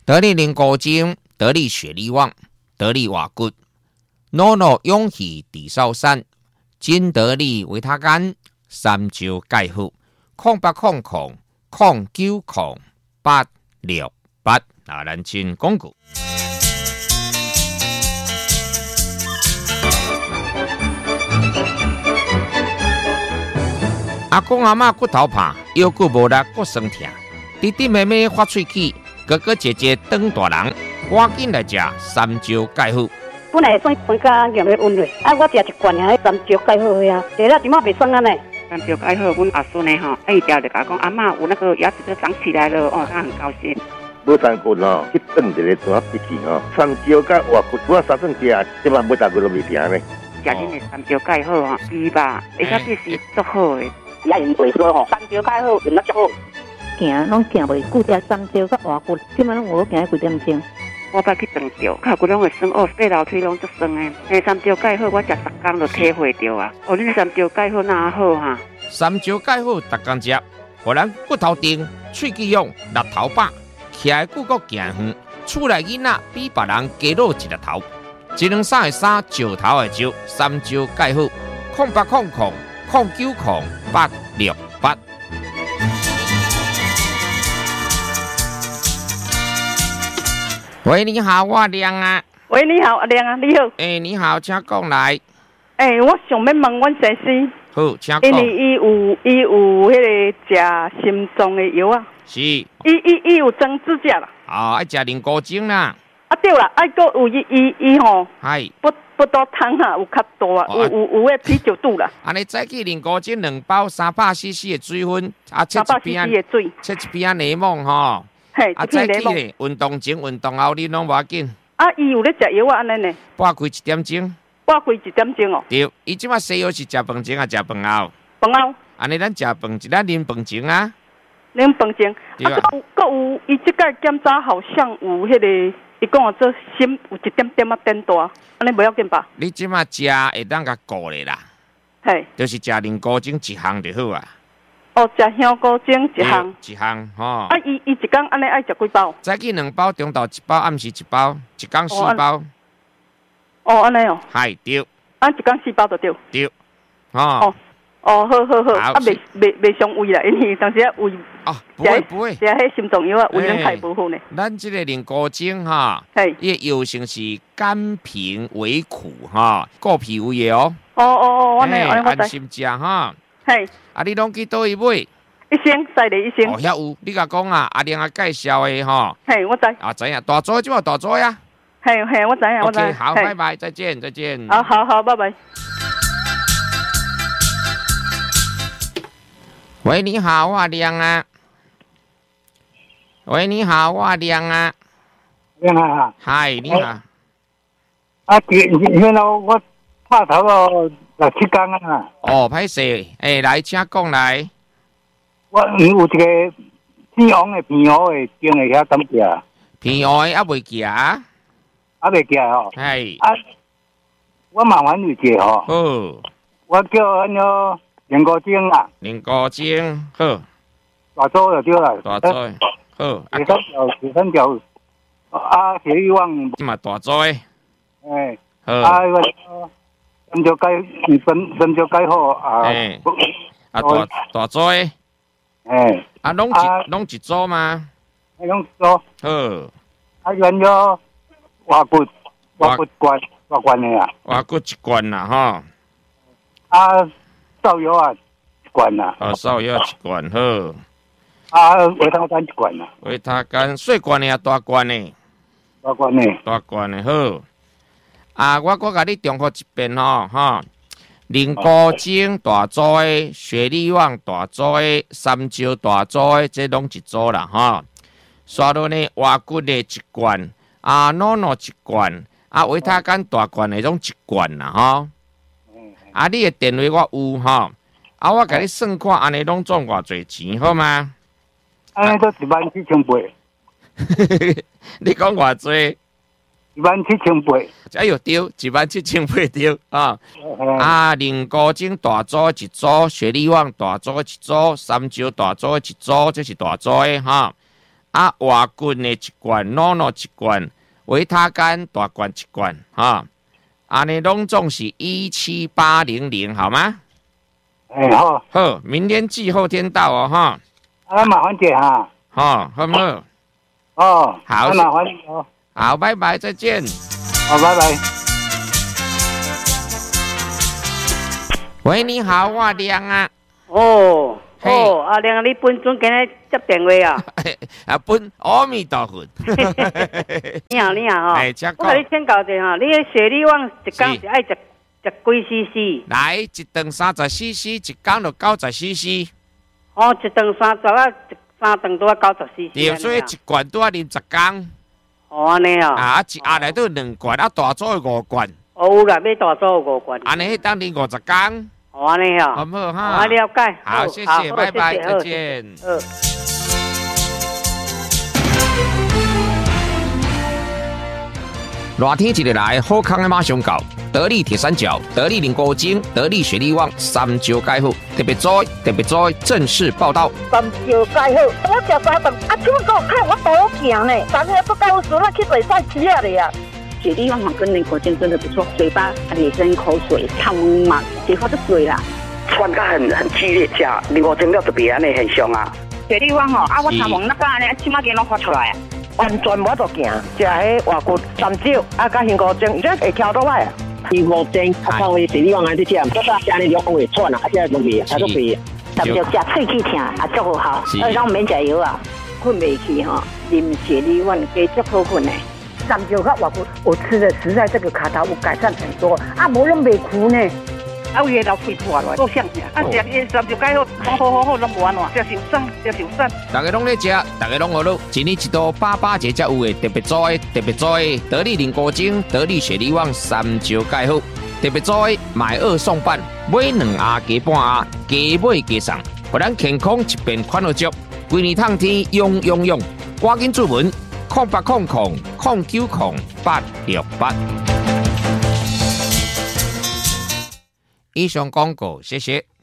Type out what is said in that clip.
得力灵骨精，得力血力旺，得力瓦骨，诺诺勇气地少山，金得力维他干，三招解腹，0800090868啊，咱先广告。阿公阿嬷骨头怕，腰骨无力，骨酸痛，弟弟妹妹发喙齿，哥哥姐姐当大人，赶紧来食三招解腹。 本来算分家业的温热，我食一罐啊，三招解腹呀，第了怎么袂酸啊呢？ 三招解腹，阮阿孙呢吼，伊条就甲讲阿嬷有那个牙齿都长起来了，哦，他很高兴。 无三骨哦，去炖一个怎笔记哦，三招甲活骨，我三顿食，即摆每大骨都袂停呢。 食恁的三招解腹吼，猪吧，而且这是足好的。 也用袂说吼，三招解腹用得足好。 行拢行袂久，食三招甲活骨，即摆拢有行几点钟。 我捌去长照，脚骨拢会酸哦，爬楼梯拢足酸的。那三招解腹，我食10天就体会到啊。哦，恁三招解腹哪好哈？ 三招解腹，逐工食，互咱骨头硬、喙齿勇、力头饱，徛的久阁行远，厝内囡仔比别人加老一粒头。1两3的3，石头的石，三招解腹，0800090868。喂，你好，我亮啊。 喂，你好，阿亮啊，你好。 你好，请讲来。 我想要问阮先生， 好，请讲。 因为伊有迄个食心脏的药啊。 是。 伊有装支架啦。 爱食灵骨精啦。 啊对啦，还佫有伊吼。 系。 不多汤啊，有较多啊，有迄啤酒肚啦。 安尼早起灵骨精2包300cc 的水分，切一边的水， 切一边柠檬吼。 嘿， 早起咧，运动前、运动后，你拢无要紧。 伊有咧食药啊，安尼呢？ 半开1点钟。 半开1点钟哦。 对，伊即马西药是食饭前啊，食饭后。 饭后。 安尼咱食饭，咱啉饭前啊。 啉饭前。 对啊。 佫有，伊即个检查好像有迄个，伊讲做心有一点点变大，安尼不要紧吧？ 你即马食会当甲顾咧啦。 嘿。 就是食灵骨精1项就好啊。 哦，食香菇精1项 ，1项吼。 伊一天安尼爱食几包？ 早起2包，中昼1包，暗时1包，一天4包。 哦，安尼哦。 系对。 一天4包就对。 对。哦。 好。袂伤胃啦，因为当时胃。 不会。 食迄心脏药啊，胃能太无好呢。 咱即个灵骨精哈，伊的药性是甘平为苦哈，固脾胃的哦。 安尼安心食哈。 嘿， 你拢去倒去买？ 一升，西里1升。 遐有，你甲讲啊，阿玲啊介绍的吼。 嘿，我知。 知影，大桌即嘛大桌呀。 嘿，我知影，我知。 OK， 好，拜拜，再见。 好，拜拜。 喂，你好，我亮啊。喂，你好，我亮啊。 亮啊。 嗨，你好。 现在我拍头了6、7天啊。 歹势，来，请讲来。 我有一个偏黄的经的遐感觉。 偏黄的还未行。 未行吼。 系。 我麻烦你一下吼。 好。 我叫安个灵骨精啊。 灵骨精好。 大组就对啦。 大组好。 第三条血力旺。 即嘛大组诶。好。 三招解好啊。 大组诶。拢一组吗？ 拢一组。 好。 原咗活骨罐的啊。 活骨1罐啦吼。瘦药啊1罐啦。 瘦药1罐好。 维他干1罐啦。 维他干小罐的啊，大罐的。 大罐的。 大罐的好。我甲你重复一遍吼。灵骨精大组的，血力旺大组的，三招大组的，这拢一组啦吼。刷落呢，活骨的1罐，诺诺1罐，维他干大罐的种1罐啦吼。你的电话我有吼，我甲你算看，安尼拢总偌侪钱好吗？ 安尼都17800。 你讲偌济 ？17800。 哎呦对，17800对灵骨精大组1组，血力旺大组1组，三招大组1组，这是大组的哈。 啊，活菌的一罐，诺诺一罐，维他甘大罐一罐，哈，安尼拢总是17800，好吗？ 好， 好，明天寄，后天到哦，哈。 麻烦姐哈。 好，好不好？ 哦， 好， 麻烦你哦。 好，拜拜，再见。 好，拜拜。 喂，你好，我亮啊。 哦，阿亮，你本尊今日接电话啊？ 啊，本阿弥陀佛。 你好，哦。我甲你请教者哈，你个雪莉旺一缸是爱食几 CC？ 来，一顿30cc， 一缸就90cc。 哦，一顿30啊，3顿都要90cc。 对，所以一罐都要啉10缸。 哦，安尼哦。 啊，一盒内都2罐，啊，大组5罐。 哦，有啦，要大组5罐。 安尼迄当啉50缸。 哦，安尼哦。 好不好哈？ 我了解。 好，谢谢，拜拜，再见。热天一日来，好康的马上到。得力铁三角、得力凝固精、得力雪莉旺3招解好，特别在正式报道。 3招解好，我食3顿，啊，怎么给我看我多行呢？3个都解好，输了去比赛吃了呀。 雪莉旺跟凝固精真的不错，嘴巴也生口水，汤嘛，结果就水啦。 酸感很激烈，吃凝固精了特别安尼很凶啊。 雪莉旺啊，我头毛那个安尼，起码给拢发出来啊。 完全无得行，食迄活骨3招，甲凝固精，这会跳倒来啊。 凝固精，靠位雪莉旺安尼吃，安尼就会喘啊，这都味，都味。 3招食喙齿疼，啊，足好，咱免食药啊，困袂去哈，啉雪莉旺加足好困的。 3招甲活骨，我吃的实在这个卡头有改善很多，啊，无拢袂苦呢。 啊，有个老肺破落，够香啊！食伊3招解好，好，拢无安怎，食受伤。 大家拢咧食，大家拢学咯。一年一度88节才有的特别在得力凝固精、得力雪莉旺3招解好，特别在买2送半，买2盒加半盒，加买加送，互咱健康一边款好足，规年通天用，赶紧注文0800090868。以上广告，谢谢。